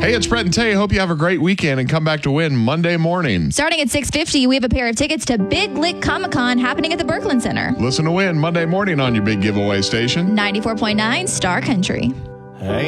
Hey, it's Brett and Tay. Hope you have a great weekend and come back to win Monday morning. Starting at 6:50, we have a pair of tickets to Big Lick Comic-Con happening at the Berkland Center. Listen to win Monday morning on your big giveaway station. 94.9 Star Country. Hey.